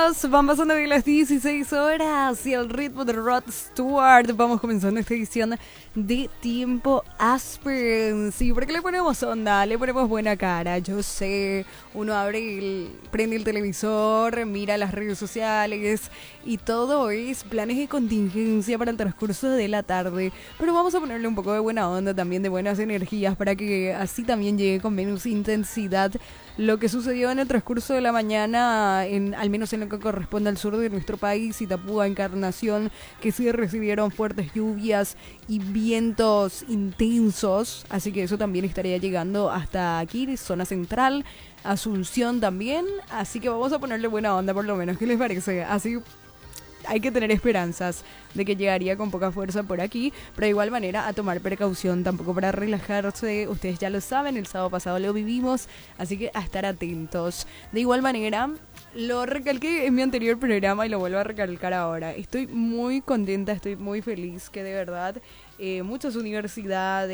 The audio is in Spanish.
minutos, van pasando de las 16 horas y el ritmo de Rod Stewart. Vamos comenzando esta edición de Tiempo Aspen. Sí, porque le ponemos onda, le ponemos buena cara. Yo sé, uno prende el televisor, mira las redes sociales y todo es planes de contingencia para el transcurso de la tarde. Pero vamos a ponerle un poco de buena onda, también de buenas energías, para que así también llegue con menos intensidad lo que sucedió en el transcurso de la mañana, al menos en lo que corresponde al sur de nuestro país, Itapúa, Encarnación, que sí recibieron fuertes lluvias y vientos intensos, así que eso también estaría llegando hasta aquí, zona central, Asunción también, así que vamos a ponerle buena onda por lo menos. ¿Qué les parece? Así hay que tener esperanzas de que llegaría con poca fuerza por aquí, pero de igual manera a tomar precaución, tampoco para relajarse. Ustedes ya lo saben, el sábado pasado lo vivimos, así que a estar atentos. De igual manera, lo recalqué en mi anterior programa y lo vuelvo a recalcar ahora. Estoy muy contenta, estoy muy feliz, que de verdad muchas universidades